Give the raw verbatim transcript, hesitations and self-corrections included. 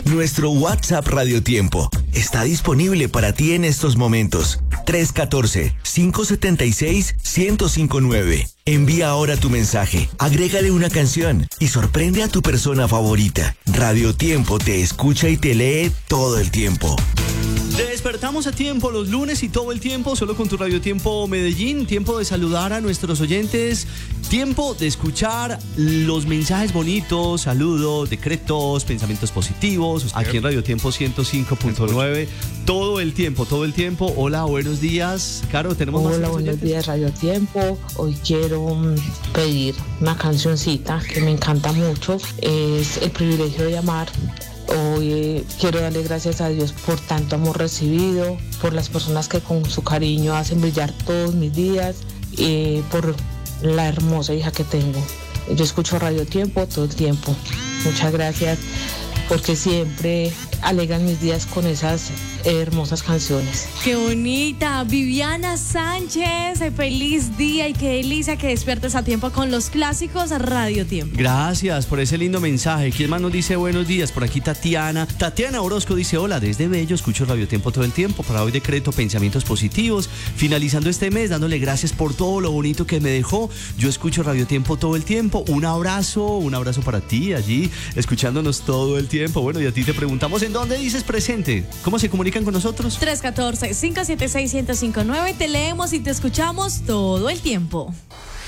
Nuestro WhatsApp Radio Tiempo está disponible para ti en estos momentos. tres uno cuatro, cinco siete seis, uno cero cinco nueve. Envía ahora tu mensaje, agrégale una canción y sorprende a tu persona favorita. Radio Tiempo te escucha y te lee todo el tiempo. Te despertamos a tiempo los lunes y todo el tiempo, solo con tu Radio Tiempo Medellín. Tiempo de saludar a nuestros oyentes, tiempo de escuchar los mensajes bonitos, saludos, decretos, pensamientos positivos. Aquí en Radio Tiempo ciento cinco punto nueve, todo el tiempo, todo el tiempo. Hola, buenos días. Caro, tenemos más. Hola, buenos días, Radio Tiempo. Hoy quiero um, pedir una cancioncita que me encanta mucho. Es El privilegio de amar. Hoy eh, quiero darle gracias a Dios por tanto amor recibido, por las personas que con su cariño hacen brillar todos mis días, y por la hermosa hija que tengo. Yo escucho Radio Tiempo todo el tiempo. Muchas gracias, porque siempre alegran mis días con esas hermosas canciones. ¡Qué bonita! Viviana Sánchez, feliz día y qué delicia que despiertes a tiempo con los clásicos Radio Tiempo. Gracias por ese lindo mensaje. ¿Quién más nos dice buenos días? Por aquí Tatiana. Tatiana Orozco dice, hola, desde Bello, escucho Radio Tiempo todo el tiempo. Para hoy decreto pensamientos positivos. Finalizando este mes, dándole gracias por todo lo bonito que me dejó. Yo escucho Radio Tiempo todo el tiempo. Un abrazo, un abrazo para ti allí, escuchándonos todo el tiempo. Bueno, y a ti te preguntamos, ¿en dónde dices presente? ¿Cómo se comunican con nosotros? tres uno cuatro, cinco siete seis, uno cero cinco nueve. Te leemos y te escuchamos todo el tiempo.